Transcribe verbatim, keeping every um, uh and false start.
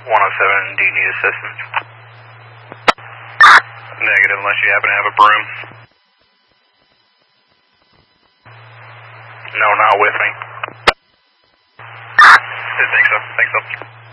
one oh seven, do you need assistance? Negative, unless you happen to have a broom. No, not with me. Didn't think so, think so.